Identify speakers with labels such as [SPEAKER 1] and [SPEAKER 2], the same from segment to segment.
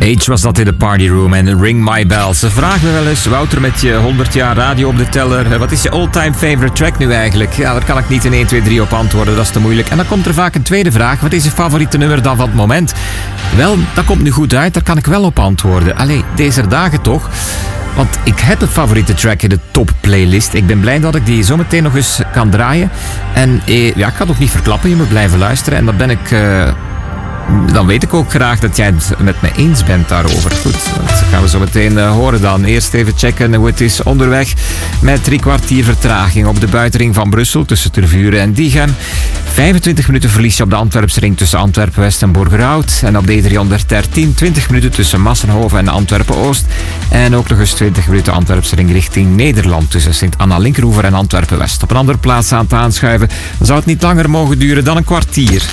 [SPEAKER 1] Age was dat in de Party Room en Ring My Bell. Ze vragen me wel eens, Wouter, met je 100 jaar radio op de teller, wat is je all-time favorite track nu eigenlijk? Ja, daar kan ik niet in 1, 2, 3 op antwoorden, dat is te moeilijk. En dan komt er vaak een tweede vraag, wat is je favoriete nummer dan van het moment? Wel, dat komt nu goed uit, daar kan ik wel op antwoorden. Allee, deze dagen toch. Want ik heb een favoriete track in de top playlist. Ik ben blij dat ik die zometeen nog eens kan draaien. En ik ga het nog niet verklappen, je moet blijven luisteren. En dat ben ik... Dan weet ik ook graag dat jij het met me eens bent daarover. Goed, dat gaan we zo meteen horen dan. Eerst even checken hoe het is onderweg. Met 3 kwartier vertraging op de buitenring van Brussel tussen Tervuren en Diegem. 25 minuten verlies je op de Antwerpsring tussen Antwerpen-West en Borgerhout. En op de E313 20 minuten tussen Massenhoven en Antwerpen-Oost. En ook nog eens 20 minuten Antwerpsring richting Nederland tussen Sint-Anna-Linkeroever en Antwerpen-West. Op een andere plaats aan het aanschuiven zou het niet langer mogen duren dan een kwartier.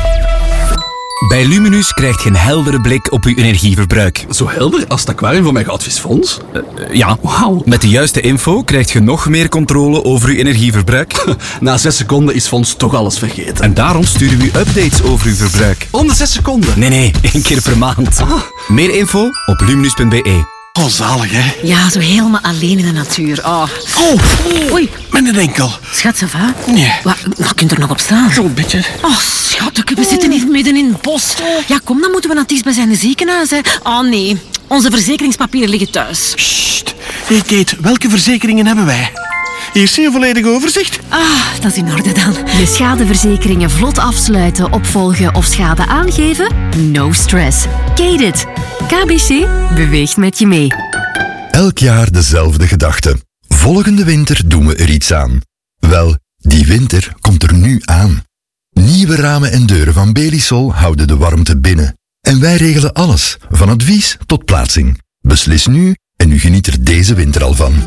[SPEAKER 2] Bij Luminus krijg je een heldere blik op je energieverbruik.
[SPEAKER 3] Zo helder als het aquarium van mijn goudvisfonds?
[SPEAKER 2] Ja.
[SPEAKER 3] Wauw.
[SPEAKER 2] Met de juiste info krijg je nog meer controle over je energieverbruik.
[SPEAKER 3] Na 6 seconden is Fons toch alles vergeten.
[SPEAKER 2] En daarom sturen we updates over uw verbruik.
[SPEAKER 3] Om de 6 seconden?
[SPEAKER 2] Nee, 1 keer per maand. Meer info op luminus.be.
[SPEAKER 3] Oh, zalig, hè?
[SPEAKER 4] Ja, zo helemaal alleen in de natuur. Oh. Oei.
[SPEAKER 3] Mijn enkel.
[SPEAKER 4] Schat, ça va?
[SPEAKER 3] Nee.
[SPEAKER 4] Wat kunt er nog op staan?
[SPEAKER 3] Zo'n beetje.
[SPEAKER 4] Oh, schat, we zitten hier midden in het bos. Ja, kom, dan moeten we naar het dichtstbijzijnde ziekenhuis, hè. Oh, nee. Onze verzekeringspapieren liggen thuis.
[SPEAKER 3] Sst. Hey, Kate, welke verzekeringen hebben wij? Hier zie je een volledig overzicht.
[SPEAKER 4] Dat is in orde dan.
[SPEAKER 5] Je schadeverzekeringen vlot afsluiten, opvolgen of schade aangeven? No stress. Kate it. KBC beweegt met je mee.
[SPEAKER 6] Elk jaar dezelfde gedachte. Volgende winter doen we er iets aan. Wel, die winter komt er nu aan. Nieuwe ramen en deuren van Belisol houden de warmte binnen. En wij regelen alles, van advies tot plaatsing. Beslis nu en u geniet er deze winter al van.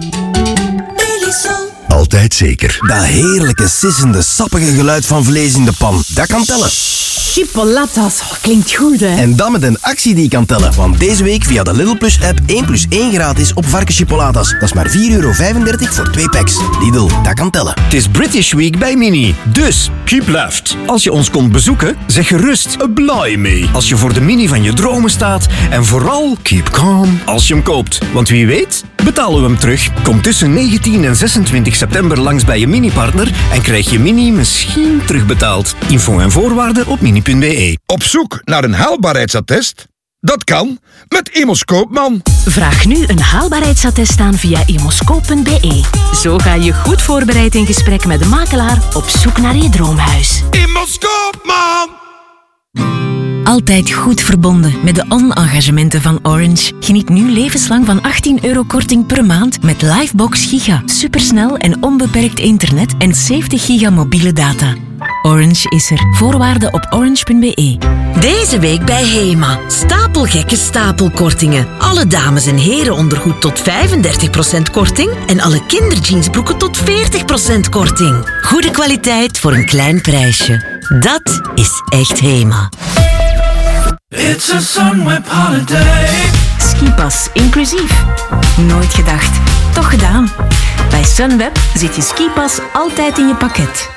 [SPEAKER 7] Belisol.
[SPEAKER 6] Altijd zeker.
[SPEAKER 8] Dat heerlijke, sissende, sappige geluid van vlees in de pan, dat kan tellen.
[SPEAKER 4] Chipolatas, klinkt goed, hè?
[SPEAKER 8] En dat met een actie die kan tellen. Want deze week via de Lidl Plus app 1 plus 1 gratis op varkenschipolatas. Dat is maar €4,35 voor 2 packs. Lidl, dat kan tellen.
[SPEAKER 9] Het is British Week bij Mini. Dus, keep left. Als je ons komt bezoeken, zeg gerust blij mee. Als je voor de Mini van je dromen staat. En vooral, keep calm als je hem koopt. Want wie weet, betalen we hem terug. Kom tussen 19 en 26 september langs bij je Mini-partner en krijg je Mini misschien terugbetaald. Info en voorwaarden op mini.be.
[SPEAKER 10] Op zoek naar een haalbaarheidsattest? Dat kan met Immos Koopman.
[SPEAKER 5] Vraag nu een haalbaarheidsattest aan via immoscoop.be. Zo ga je goed voorbereid in gesprek met de makelaar op zoek naar je droomhuis.
[SPEAKER 10] Immos Koopman!
[SPEAKER 5] Altijd goed verbonden met de on-engagementen van Orange. Geniet nu levenslang van €18 korting per maand met Livebox Giga. Supersnel en onbeperkt internet en 70 giga mobiele data. Orange is er. Voorwaarden op orange.be.
[SPEAKER 7] Deze week bij Hema. Stapelgekke stapelkortingen. Alle dames- en herenondergoed tot 35% korting. En alle kinderjeansbroeken tot 40% korting. Goede kwaliteit voor een klein prijsje. Dat is echt Hema.
[SPEAKER 11] It's a Sunweb holiday.
[SPEAKER 5] Skipas inclusief. Nooit gedacht, toch gedaan. Bij Sunweb zit je skipas altijd in je pakket.